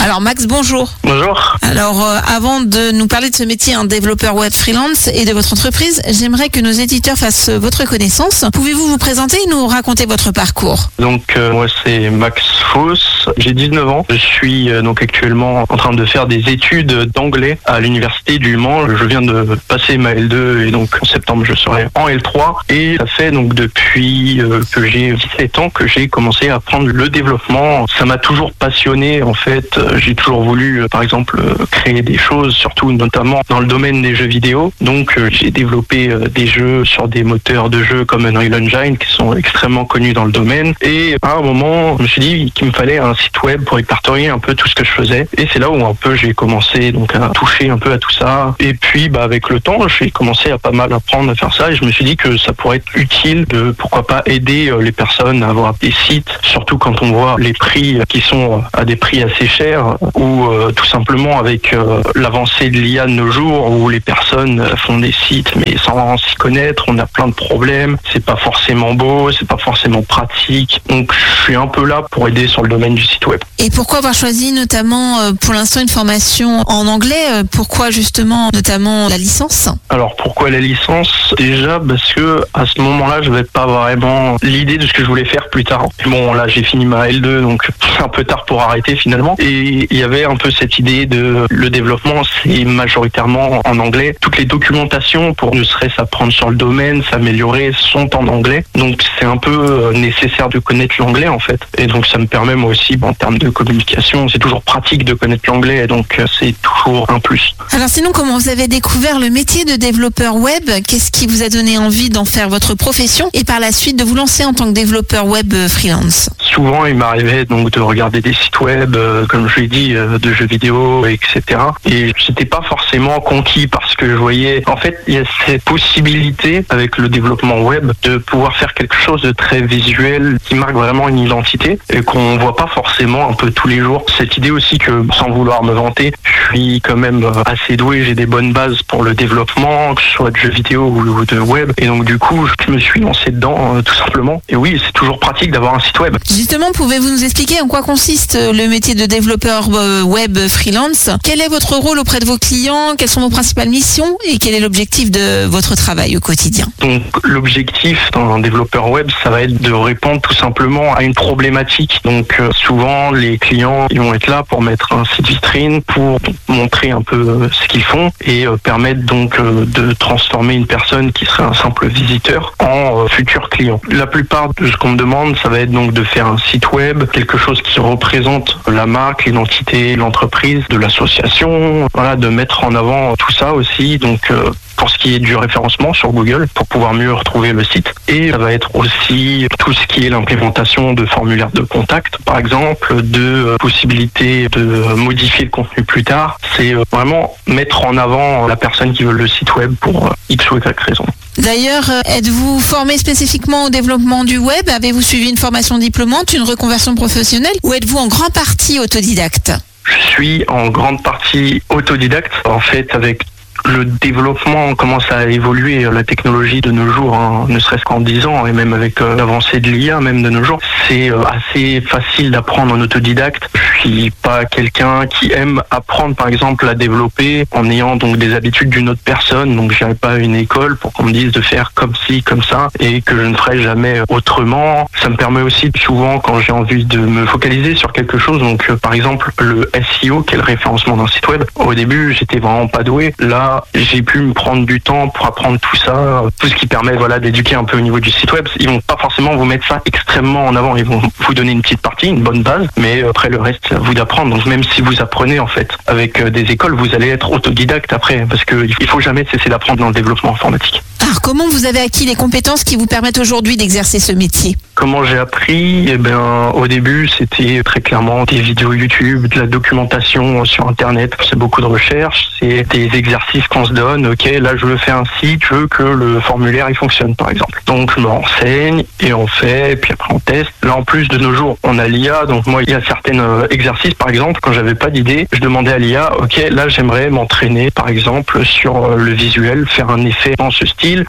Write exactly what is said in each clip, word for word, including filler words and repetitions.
Alors Max, bonjour. Bonjour. Alors euh, avant de nous parler de ce métier, un développeur web freelance et de votre entreprise, j'aimerais que nos éditeurs fassent votre connaissance. Pouvez-vous vous présenter et nous raconter votre parcours? Donc euh, moi c'est Max Foss, j'ai dix-neuf ans. Je suis euh, donc actuellement en train de faire des études d'anglais à l'université du Mans. Je viens de passer ma L deux et donc en septembre je serai en L trois. Et ça fait donc depuis euh, que j'ai dix-sept ans que j'ai commencé à apprendre le développement. Ça m'a toujours passionné en fait. J'ai toujours voulu, par exemple, créer des choses, surtout notamment dans le domaine des jeux vidéo. Donc, j'ai développé des jeux sur des moteurs de jeux comme Unreal Engine qui sont extrêmement connus dans le domaine. Et à un moment, je me suis dit qu'il me fallait un site web pour répertorier un peu tout ce que je faisais. Et c'est là où un peu j'ai commencé donc à toucher un peu à tout ça. Et puis, bah, avec le temps, j'ai commencé à pas mal apprendre à faire ça. Et je me suis dit que ça pourrait être utile de, pourquoi pas, aider les personnes à avoir des sites, surtout quand on voit les prix qui sont à des prix assez chers. Ou euh, tout simplement avec euh, l'avancée de l'I A de nos jours où les personnes font des sites mais sans s'y connaître, on a plein de problèmes, c'est pas forcément beau, c'est pas forcément pratique. Donc je suis un peu là pour aider sur le domaine du site web. Et pourquoi avoir choisi notamment euh, pour l'instant une formation en anglais? Pourquoi justement notamment la licence? Alors pourquoi la licence? Déjà parce que à ce moment-là, je n'avais pas vraiment l'idée de ce que je voulais faire plus tard. Bon là j'ai fini ma L deux donc c'est un peu tard pour arrêter finalement. Et il y avait un peu cette idée de le développement, c'est majoritairement en anglais. Toutes les documentations pour ne serait-ce apprendre sur le domaine, s'améliorer, sont en anglais. Donc c'est un peu nécessaire de connaître l'anglais en fait. Et donc ça me permet moi aussi, en termes de communication, c'est toujours pratique de connaître l'anglais et donc c'est toujours un plus. Alors sinon, comment vous avez découvert le métier de développeur web? Qu'est-ce qui vous a donné envie d'en faire votre profession et par la suite de vous lancer en tant que développeur web freelance? Souvent, il m'arrivait donc de regarder des sites web, euh, comme je l'ai dit, euh, de jeux vidéo, et cetera. Et j'étais pas forcément conquis parce que je voyais, en fait, il y a cette possibilité avec le développement web de pouvoir faire quelque chose de très visuel qui marque vraiment une identité et qu'on voit pas forcément un peu tous les jours. Cette idée aussi que, sans vouloir me vanter, je suis quand même assez doué, j'ai des bonnes bases pour le développement, que ce soit de jeux vidéo ou de web. Et donc du coup, je me suis lancé dedans, euh, tout simplement. Et oui, c'est toujours pratique d'avoir un site web. Justement, pouvez-vous nous expliquer en quoi consiste le métier de développeur web freelance? Quel est votre rôle auprès de vos clients? Quelles sont vos principales missions? Et quel est l'objectif de votre travail au quotidien? Donc, l'objectif d'un développeur web, ça va être de répondre tout simplement à une problématique. Donc, euh, souvent, les clients, ils vont être là pour mettre un site vitrine, pour montrer un peu euh, ce qu'ils font et euh, permettre donc euh, de transformer une personne qui serait un simple visiteur en euh, futur client. La plupart de ce qu'on me demande, ça va être donc de faire un site web, quelque chose qui représente la marque, l'identité, l'entreprise, de l'association, voilà, de mettre en avant tout ça aussi. Donc euh, pour ce qui est du référencement sur Google, pour pouvoir mieux retrouver le site. Et ça va être aussi tout ce qui est l'implémentation de formulaires de contact, par exemple, de euh, possibilités de modifier le contenu plus tard. C'est euh, vraiment mettre en avant la personne qui veut le site web pour euh, X ou Y raison. D'ailleurs, êtes-vous formé spécifiquement au développement du web? Avez-vous suivi une formation diplômante, une reconversion professionnelle ou êtes-vous en grande partie autodidacte? Je suis en grande partie autodidacte. En fait, avec le développement commence à évoluer, la technologie de nos jours, hein, ne serait-ce qu'en dix ans, et même avec euh, l'avancée de l'I A même de nos jours, c'est euh, assez facile d'apprendre en autodidacte. Je suis pas quelqu'un qui aime apprendre, par exemple, à développer en ayant donc des habitudes d'une autre personne. Donc, j'irai pas à une école pour qu'on me dise de faire comme ci, comme ça, et que je ne ferai jamais autrement. Ça me permet aussi souvent, quand j'ai envie de me focaliser sur quelque chose, donc euh, par exemple le S E O, qui est le référencement d'un site web. Au début, j'étais vraiment pas doué. Là, j'ai pu me prendre du temps pour apprendre tout ça, tout ce qui permet voilà d'éduquer un peu au niveau du site web. Ils vont pas forcément vous mettre ça extrêmement en avant, ils vont vous donner une petite partie, une bonne base, mais après le reste, c'est à vous d'apprendre. Donc même si vous apprenez en fait avec des écoles, vous allez être autodidacte après, parce qu'il faut jamais cesser d'apprendre dans le développement informatique. Alors comment vous avez acquis les compétences qui vous permettent aujourd'hui d'exercer ce métier? Comment j'ai appris? Eh bien, au début, c'était très clairement des vidéos YouTube, de la documentation sur Internet. C'est beaucoup de recherches, c'est des exercices qu'on se donne. Ok, là, je veux faire un site, je veux que le formulaire il fonctionne, par exemple. Donc, je me renseigne et on fait, et puis après on teste. Là, en plus, de nos jours, on a l'I A. Donc, moi, il y a certains euh, exercices, par exemple, quand j'avais pas d'idée, je demandais à l'I A, ok, là, j'aimerais m'entraîner, par exemple, sur euh, le visuel, faire un effet dans ce style.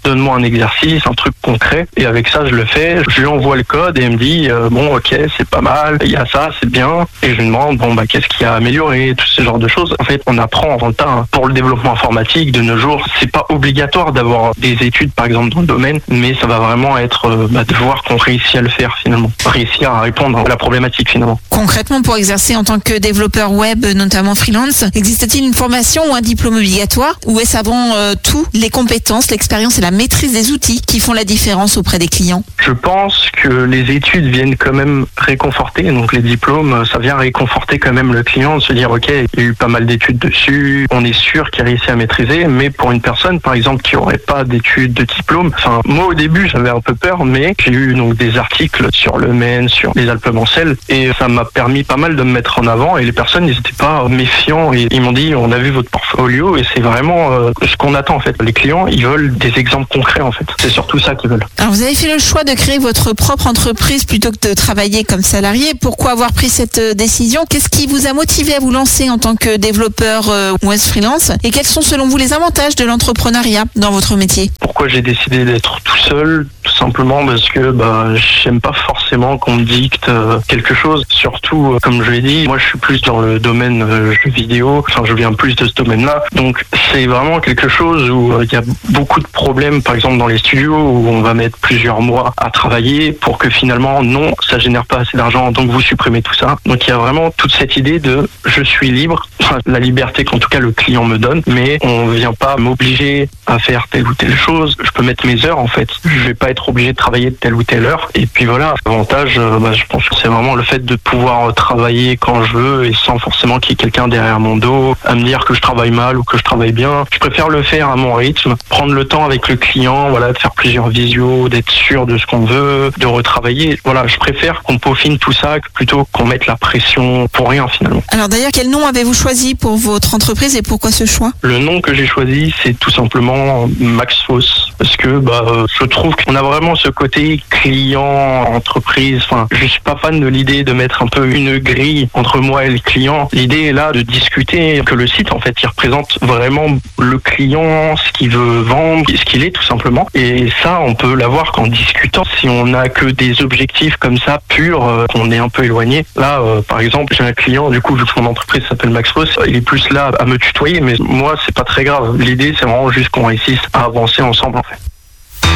donne-moi un exercice, un truc concret, et avec ça je le fais, je lui envoie le code et elle me dit euh, bon ok c'est pas mal, il y a ça, c'est bien, et je lui demande bon bah qu'est-ce qu'il y a à améliorer, tout ce genre de choses. En fait on apprend en tas hein. Pour le développement informatique de nos jours, c'est pas obligatoire d'avoir des études par exemple dans le domaine, mais ça va vraiment être euh, bah, de voir qu'on réussit à le faire finalement, réussir à répondre à la problématique finalement. Concrètement, pour exercer en tant que développeur web, notamment freelance, existe-t-il une formation ou un diplôme obligatoire, ou est-ce avant euh, tout les compétences, l'expérience et la maîtrise des outils qui font la différence auprès des clients? Je pense que les études viennent quand même réconforter, donc les diplômes, ça vient réconforter quand même le client, de se dire ok, il y a eu pas mal d'études dessus, on est sûr qu'il a réussi à maîtriser, mais pour une personne par exemple qui aurait pas d'études, de diplôme, enfin moi au début j'avais un peu peur, mais j'ai eu donc des articles sur le Maine, sur les Alpes-Mancelles, et ça m'a permis pas mal de me mettre en avant, et les personnes n'étaient pas méfiants, et ils m'ont dit on a vu votre portfolio, et c'est vraiment euh, ce qu'on attend en fait. Les clients, ils veulent des exemples concrets en fait, c'est surtout ça qu'ils veulent. Alors vous avez fait le choix de créer votre propre entreprise plutôt que de travailler comme salarié. Pourquoi avoir pris cette décision? Qu'est-ce qui vous a motivé à vous lancer en tant que développeur euh, web freelance, et quels sont selon vous les avantages de l'entrepreneuriat dans votre métier? Pourquoi j'ai décidé d'être tout seul? Tout simplement parce que bah, j'aime pas forcément qu'on me dicte euh, quelque chose. Surtout, euh, comme je l'ai dit, moi je suis plus dans le domaine euh, jeux vidéo, enfin je viens plus de ce domaine-là. Donc c'est vraiment quelque chose où il euh, y a beaucoup de problèmes, par exemple dans les studios, où on va mettre plusieurs mois à travailler pour que finalement, non, ça génère pas assez d'argent, donc vous supprimez tout ça. Donc il y a vraiment toute cette idée de je suis libre, enfin la liberté qu'en tout cas le client me donne, mais on vient pas m'obliger à faire telle ou telle chose. Je peux mettre mes heures en fait, je vais pas être obligé de travailler de telle ou telle heure. Et puis voilà, l'avantage, euh, bah, je pense que c'est vraiment le fait de pouvoir travailler quand je veux et sans forcément qu'il y ait quelqu'un derrière mon dos à me dire que je travaille mal ou que je travaille bien. Je préfère le faire à mon rythme, prendre le temps avec le client, voilà, de faire plusieurs visios, d'être sûr de ce qu'on veut, de retravailler. Voilà, je préfère qu'on peaufine tout ça plutôt qu'on mette la pression pour rien finalement. Alors d'ailleurs, quel nom avez-vous choisi pour votre entreprise et pourquoi ce choix? Le nom que j'ai choisi, c'est tout simplement Max Foss, parce que bah, je trouve qu'on a vraiment ce côté client, entreprise. Enfin, je suis pas fan de l'idée de mettre un peu une grille entre moi et le client. L'idée est là de discuter, que le site en fait il représente vraiment le client, ce qu'il veut vendre, ce qu'il est tout simplement. Et ça, on peut l'avoir qu'en discutant. Si on n'a que des objectifs comme ça purs, euh, qu'on est un peu éloigné. Là, euh, par exemple, j'ai un client, du coup, vu que mon entreprise s'appelle Max Foss, il est plus là à me tutoyer, mais moi, c'est pas très grave. L'idée, c'est vraiment juste qu'on réussisse à avancer ensemble en fait.